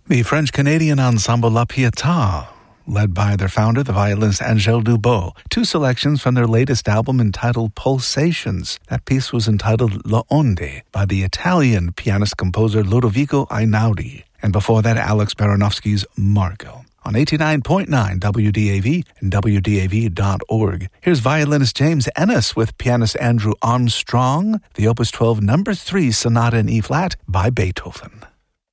The French-Canadian ensemble La Pietà, led by their founder, the violinist Angèle Dubos. Two selections from their latest album entitled Pulsations. That piece was entitled Le Onde by the Italian pianist-composer Ludovico Einaudi. And before that, Alex Baranovsky's Margot. On 89.9 WDAV and WDAV.org. Here's violinist James Ennis with pianist Andrew Armstrong, the Opus 12 No. 3 Sonata in E-flat by Beethoven.